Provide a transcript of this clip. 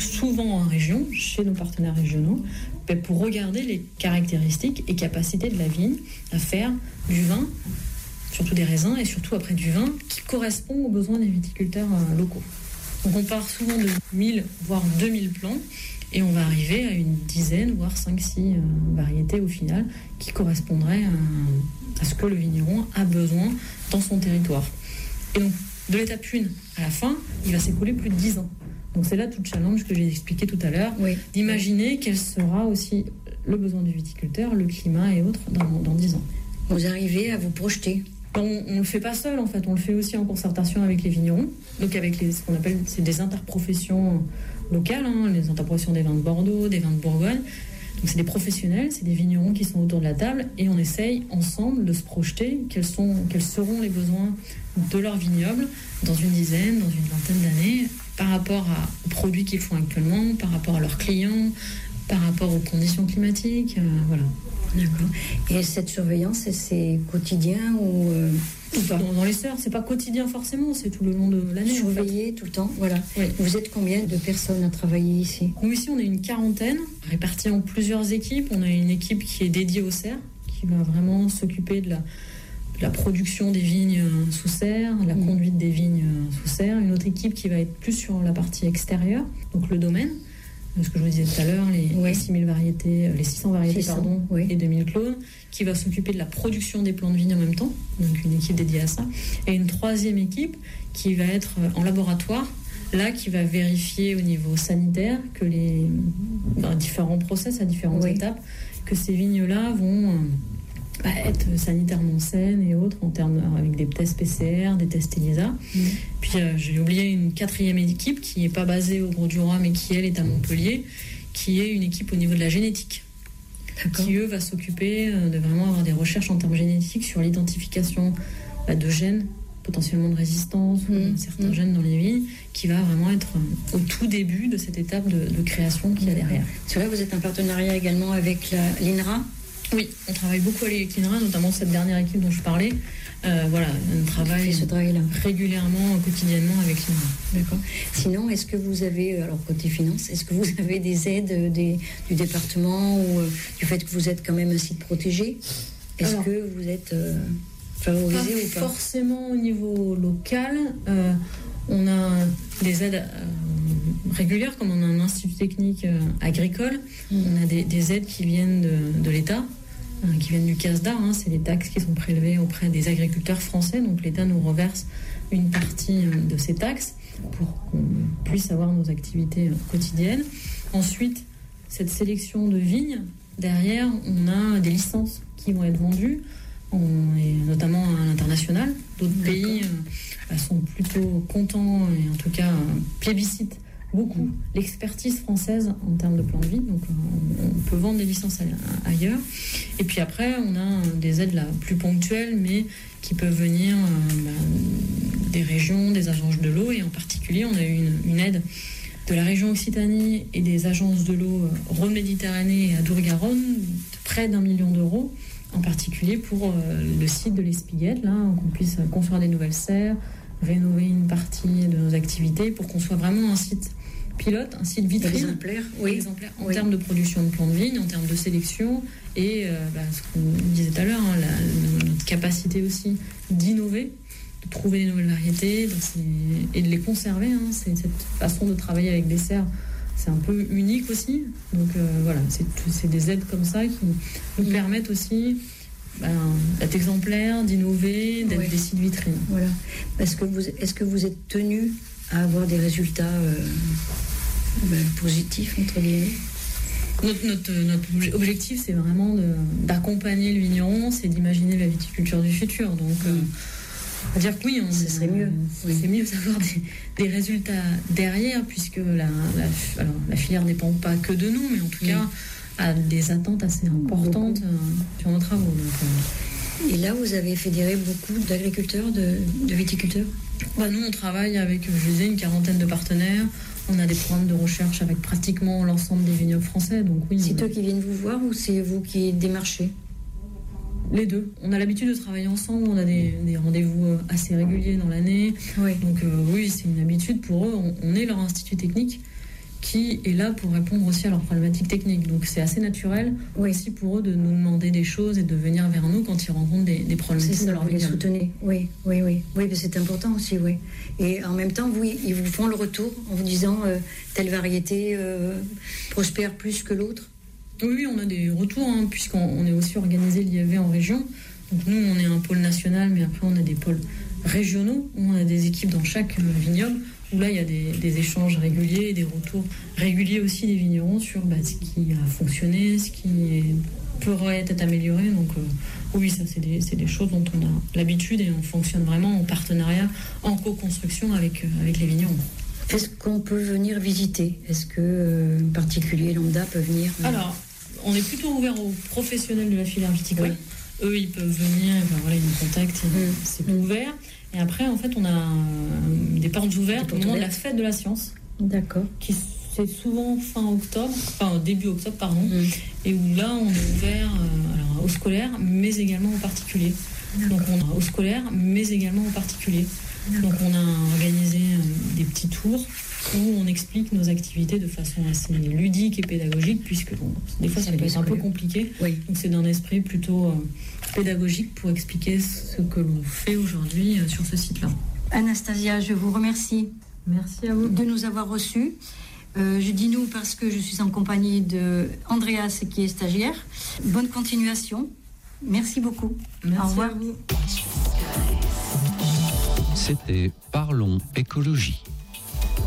souvent en région, chez nos partenaires régionaux, pour regarder les caractéristiques et capacités de la vigne à faire du vin, surtout des raisins, et surtout après du vin qui correspond aux besoins des viticulteurs locaux. Donc on part souvent de 1000 voire 2000 plants et on va arriver à une dizaine voire 5-6 variétés au final qui correspondraient à ce que le vigneron a besoin dans son territoire. Et donc de l'étape 1 à la fin, il va s'écouler plus de 10 ans. Donc c'est là tout le challenge que j'ai expliqué tout à l'heure, d'imaginer quel sera aussi le besoin du viticulteur, le climat et autres dans 10 ans. Vous arrivez à vous projeter? On ne le fait pas seul en fait, on le fait aussi en concertation avec les vignerons, donc avec ce qu'on appelle des interprofessions locales, les interprofessions des vins de Bordeaux, des vins de Bourgogne. Donc c'est des professionnels, c'est des vignerons qui sont autour de la table et on essaye ensemble de se projeter quels seront les besoins de leur vignoble dans une dizaine, dans une vingtaine d'années, par rapport aux produits qu'ils font actuellement, par rapport à leurs clients, par rapport aux conditions climatiques, voilà. D'accord. Et cette surveillance, c'est quotidien ou dans les serres, c'est pas quotidien forcément, c'est tout le long de l'année. Surveillé tout le temps, voilà. Oui. Vous êtes combien de personnes à travailler ici? Nous ici, on est une quarantaine, répartis en plusieurs équipes. On a une équipe qui est dédiée aux serres, qui va vraiment s'occuper de la production des vignes sous serre, la conduite des vignes sous serre. Une autre équipe qui va être plus sur la partie extérieure, donc le domaine. Ce que je vous disais tout à l'heure, les 6000 variétés, les 600 variétés, et 2000 clones, qui va s'occuper de la production des plants de vigne en même temps, donc une équipe dédiée à ça. Et une troisième équipe qui va être en laboratoire, là, qui va vérifier au niveau sanitaire que dans différents process, à différentes étapes, que ces vignes-là vont être sanitairement saines et autres, avec des tests PCR, des tests ELISA. Puis j'ai oublié une quatrième équipe qui n'est pas basée au Gros-du-Roi, mais qui, elle, est à Montpellier, qui est une équipe au niveau de la génétique. D'accord. Qui, eux, va s'occuper de vraiment avoir des recherches en termes génétiques sur l'identification de gènes, potentiellement de résistance, ou certains gènes dans les vignes, qui va vraiment être au tout début de cette étape de création qu'il y a derrière. C'est là, vous êtes en partenariat également avec l'INRA? Oui, on travaille beaucoup avec l'INRA, notamment cette dernière équipe dont je parlais. On travaille régulièrement, quotidiennement avec l'INRA. D'accord. Sinon, est-ce que vous avez, alors côté finance, est-ce que vous avez des aides du département ou du fait que vous êtes quand même un site protégé? Est-ce que vous êtes favorisé ou pas? Forcément au niveau local. On a des aides régulières, comme on a un institut technique agricole. On a des aides qui viennent de l'État, qui viennent du CASDA. C'est les taxes qui sont prélevées auprès des agriculteurs français. Donc l'État nous reverse une partie de ces taxes pour qu'on puisse avoir nos activités quotidiennes. Ensuite, cette sélection de vignes, derrière, on a des licences qui vont être vendues, notamment à l'international. D'autres pays sont plutôt contents et en tout cas plébiscitent beaucoup l'expertise française en termes de plan de vie. Donc on peut vendre des licences ailleurs. Et puis après, on a des aides là, plus ponctuelles, mais qui peuvent venir des régions, des agences de l'eau. Et en particulier, on a eu une aide de la région Occitanie et des agences de l'eau Rhône-Méditerranée et Adour-Garonne, de près d'1 million d'euros, en particulier pour le site de l'Espiguette, là, qu'on puisse construire des nouvelles serres, rénover une partie de nos activités pour qu'on soit vraiment un site pilote, un site vitrine, exemplaire en termes de production de plants de vigne, en termes de sélection et ce qu'on disait tout à l'heure, notre capacité aussi d'innover, de trouver des nouvelles variétés et de les conserver. C'est cette façon de travailler avec des serres, c'est un peu unique aussi. Donc c'est des aides comme ça qui nous permettent aussi d'être exemplaires, d'innover, d'être des sites vitrines. Voilà. Est-ce que vous êtes tenu à avoir des résultats positifs, entre guillemets? Notre objectif, c'est vraiment d'accompagner le vigneron, c'est d'imaginer la viticulture du futur. Donc, on va dire que oui, ce serait mieux. C'est mieux d'avoir des résultats derrière, puisque la filière ne dépend pas que de nous, mais en tout cas a des attentes assez importantes sur nos travaux. Et là, vous avez fédéré beaucoup d'agriculteurs, de viticulteurs? Nous, on travaille avec, je disais, une quarantaine de partenaires. On a des programmes de recherche avec pratiquement l'ensemble des vignobles français. Donc, oui, c'est eux qui viennent vous voir ou c'est vous qui démarchez? Les deux. On a l'habitude de travailler ensemble. On a des rendez-vous assez réguliers dans l'année. Oui. Donc oui, c'est une habitude pour eux. On est leur institut technique qui est là pour répondre aussi à leurs problématiques techniques. Donc c'est assez naturel aussi pour eux de nous demander des choses et de venir vers nous quand ils rencontrent des problématiques de leur vie. Vous les soutenez, oui, mais c'est important aussi, oui. Et en même temps, ils vous font le retour en vous disant telle variété prospère plus que l'autre. Oui, on a des retours, puisqu'on est aussi organisé l'IAV en région. Donc nous, on est un pôle national, mais après on a des pôles régionaux, où on a des équipes dans chaque vignoble, où là il y a des échanges réguliers et des retours réguliers aussi des vignerons sur ce qui a fonctionné, ce qui pourrait être amélioré. Donc oui, ça c'est des choses dont on a l'habitude et on fonctionne vraiment en partenariat, en co-construction avec les vignerons. Est-ce qu'on peut venir visiter ? Est-ce que un particulier lambda peut venir Alors, on est plutôt ouvert aux professionnels de la filière viticole. Oui. Eux, ils peuvent venir, ils nous contactent, c'est ouvert. Et après, en fait, on a des portes ouvertes au moment de la fête de la science. D'accord. C'est souvent début octobre, pardon. Et où là, on est ouvert aux scolaires, mais également aux particuliers. Donc, on a aux scolaires, mais également aux particuliers. Donc, on a organisé des petits tours où on explique nos activités de façon assez ludique et pédagogique, puisque des fois ça peut être un peu compliqué. Oui. Donc c'est d'un esprit plutôt pédagogique pour expliquer ce que l'on fait aujourd'hui sur ce site-là. Anastasia, je vous remercie. Merci à vous. De nous avoir reçus. Je dis nous parce que je suis en compagnie de Andreas qui est stagiaire. Bonne continuation. Merci beaucoup. Merci. Au revoir. À vous. C'était Parlons écologie.